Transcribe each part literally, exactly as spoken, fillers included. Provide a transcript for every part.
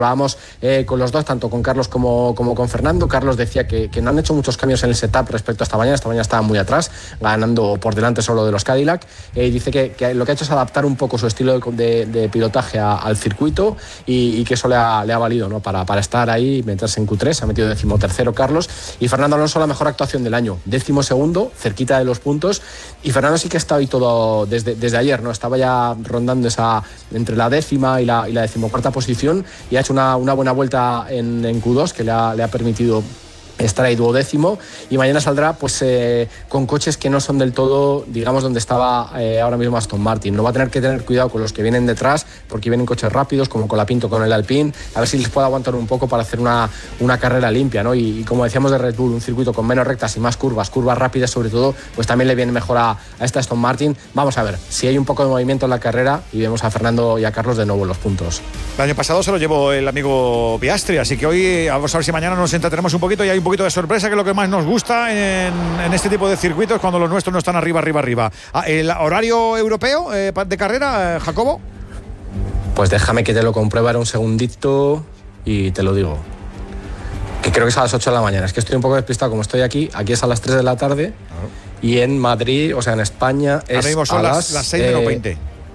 Hablábamos eh, con los dos, tanto con Carlos como, como con Fernando. Carlos decía que, que no han hecho muchos cambios en el setup respecto a esta mañana. Esta mañana estaba muy atrás, ganando por delante solo de los Cadillac. Eh, y dice que, que lo que ha hecho es adaptar un poco su estilo de, de, de pilotaje a, al circuito y, y que eso le ha, le ha valido, ¿no? para, para estar ahí y meterse en Q tres. Se ha metido decimotercero Carlos. Y Fernando Alonso, la mejor actuación del año. Décimo segundo, cerquita de los puntos. Y Fernando sí que está ahí todo desde, desde ayer, ¿no? Estaba ya rondando esa entre la décima y la, y la decimocuarta posición y ha hecho Una, una buena vuelta en, en Q dos que le ha, le ha permitido estar ahí duodécimo, y mañana saldrá pues eh, con coches que no son del todo, digamos, donde estaba eh, ahora mismo Aston Martin. No va a tener que tener cuidado con los que vienen detrás, porque vienen coches rápidos, como con la Pinto, con el Alpine, a ver si les puede aguantar un poco para hacer una, una carrera limpia, ¿no? Y, y como decíamos de Red Bull, un circuito con menos rectas y más curvas, curvas rápidas sobre todo, pues también le viene mejor a, a esta Aston Martin. Vamos a ver si hay un poco de movimiento en la carrera y vemos a Fernando y a Carlos de nuevo en los puntos. El año pasado se lo llevó el amigo Piastri, así que hoy vamos a ver si mañana nos entretenemos un poquito y hay un poquito de sorpresa, que es lo que más nos gusta en, en este tipo de circuitos, cuando los nuestros no están arriba, arriba, arriba. Ah, ¿el horario europeo eh, de carrera, eh, Jacobo? Pues déjame que te lo compruebe un segundito y te lo digo. Que creo que es a las ocho de la mañana. Es que estoy un poco despistado, como estoy aquí. Aquí es a las tres de la tarde. Claro. Y en Madrid, o sea, en España, es ahora mismo son a las, las, las seis menos veinte.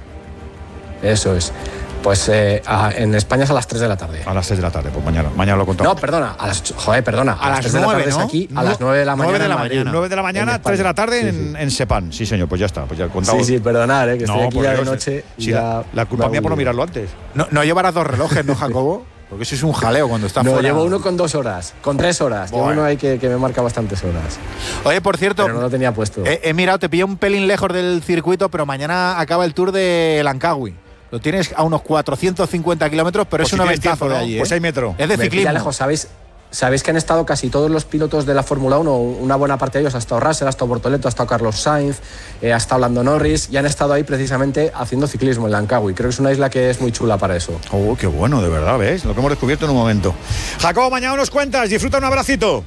Eso es. Pues eh, a, en España es a las tres de la tarde. A las seis de la tarde, pues mañana, mañana lo contamos. No, perdona, a las, joder, perdona. A, a las, las tres nueve, de la tarde ¿no? Es aquí, a las nueve de la mañana. nueve de la mañana. nueve de la mañana, tres de la tarde sí, en, sí. en Sepan. Sí, señor, pues ya está. Pues ya contamos. Sí, sí, perdonad, eh, que estoy no, aquí ya de noche. Sí, ya la, la culpa mía por no mirarlo antes. No, no llevarás dos relojes, ¿no, Jacobo? Porque eso es un jaleo cuando estás no, fuera. No, llevo uno con dos horas, con tres horas. Bueno. Llevo uno ahí que, que me marca bastantes horas. Oye, por cierto, pero no lo tenía puesto. He, he mirado, te pillé un pelín lejos del circuito, pero mañana acaba el Tour de Langkawi. Lo tienes a unos cuatrocientos cincuenta kilómetros, pero pues es si un aventazo de allí, ¿eh? Pues hay metro. Es de ciclismo. Lejos, ¿sabéis? Sabéis que han estado casi todos los pilotos de la Fórmula uno, una buena parte de ellos, ha estado Russell, ha estado Bortoleto, ha estado Carlos Sainz, eh, ha estado Lando Norris, y han estado ahí precisamente haciendo ciclismo en Langkawi. Creo que es una isla que es muy chula para eso. Oh, qué bueno, de verdad, ¿ves? Lo que hemos descubierto en un momento. Jacobo, mañana nos cuentas, disfruta, un abracito.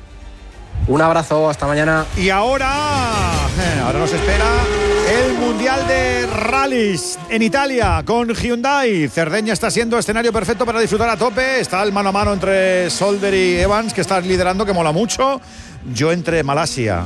Un abrazo, hasta mañana. Y ahora, eh, ahora nos espera el Mundial de Rallys en Italia con Hyundai. Cerdeña está siendo escenario perfecto para disfrutar a tope. Está el mano a mano entre Solder y Evans, que está liderando, que mola mucho. Yo entre Malasia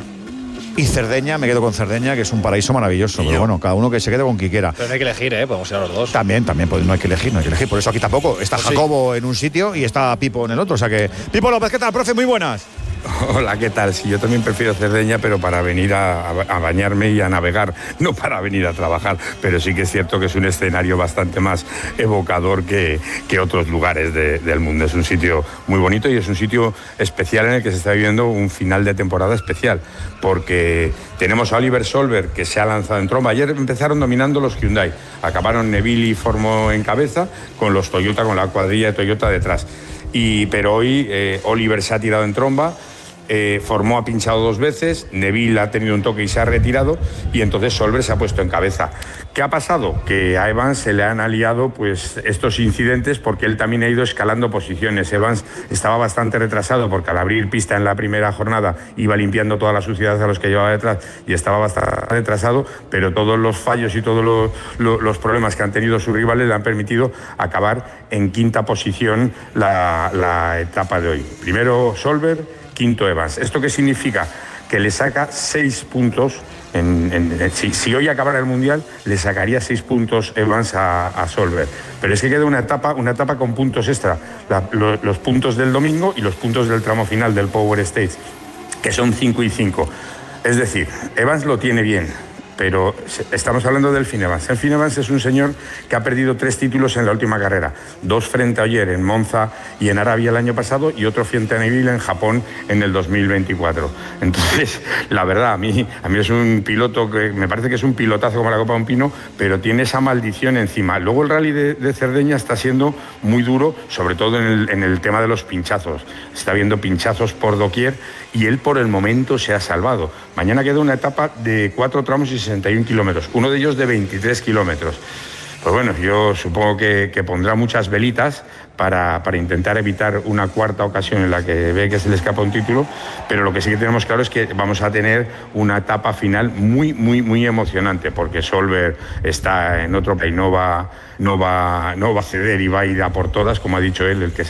y Cerdeña, me quedo con Cerdeña, que es un paraíso maravilloso. Pero bueno, cada uno que se quede con quien quiera. Pero no hay que elegir, ¿eh? Podemos ir a los dos. También, también, pues no hay que elegir, no hay que elegir. Por eso aquí tampoco. Está pues Jacobo sí. en un sitio y está Pipo en el otro. O sea que, Pipo López, ¿qué tal, profe? Muy buenas. Hola, ¿qué tal? Sí, yo también prefiero Cerdeña, pero para venir a, a bañarme y a navegar, no para venir a trabajar. Pero sí que es cierto que es un escenario bastante más evocador que, que otros lugares de, del mundo. Es un sitio muy bonito y es un sitio especial en el que se está viviendo un final de temporada especial, porque tenemos a Oliver Solberg, que se ha lanzado en tromba. Ayer empezaron dominando los Hyundai, acabaron Neville y Formó en cabeza, con los Toyota, con la cuadrilla de Toyota detrás. Y, pero hoy eh, Oliver se ha tirado en tromba. Eh, Formó ha pinchado dos veces, Neville ha tenido un toque y se ha retirado, y entonces Solberg se ha puesto en cabeza. ¿Qué ha pasado? Que a Evans se le han aliado pues estos incidentes, porque él también ha ido escalando posiciones. Evans estaba bastante retrasado porque al abrir pista en la primera jornada iba limpiando toda la suciedad a los que llevaba detrás y estaba bastante retrasado, pero todos los fallos y todos los, los, los problemas que han tenido sus rivales le han permitido acabar en quinta posición la, la etapa de hoy. Primero Solberg, quinto Evans. ¿Esto qué significa? Que le saca seis puntos. En, en, en, si, si hoy acabara el Mundial, le sacaría seis puntos Evans a, a Solberg. Pero es que queda una etapa, una etapa con puntos extra. La, lo, los puntos del domingo y los puntos del tramo final del Power Stage, que son cinco y cinco. Es decir, Evans lo tiene bien, pero estamos hablando del Delfín Evans. El Delfín Evans es un señor que ha perdido tres títulos en la última carrera. Dos frente a Ogier en Monza y en Arabia el año pasado, y otro frente a Neville en Japón en el dos mil veinticuatro. Entonces, la verdad, a mí, a mí es un piloto que me parece que es un pilotazo como la copa de un pino, pero tiene esa maldición encima. Luego el rally de, de Cerdeña está siendo muy duro, sobre todo en el, en el tema de los pinchazos. Está habiendo pinchazos por doquier y él por el momento se ha salvado. Mañana queda una etapa de cuatro tramos y sesenta y un kilómetros, uno de ellos de veintitrés kilómetros. Pues bueno, yo supongo que, que pondrá muchas velitas para, para intentar evitar una cuarta ocasión en la que ve que se le escapa un título, pero lo que sí que tenemos claro es que vamos a tener una etapa final muy, muy, muy emocionante, porque Solberg está en otro país, no va, no va, no va a ceder y va a ir a por todas, como ha dicho él, el que